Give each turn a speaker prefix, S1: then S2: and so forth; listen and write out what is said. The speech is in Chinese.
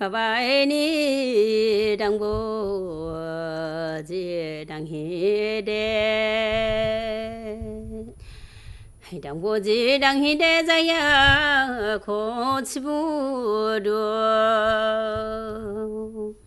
S1: 爸爱你当不这当黑的，当不这当黑的在呀，可吃不着。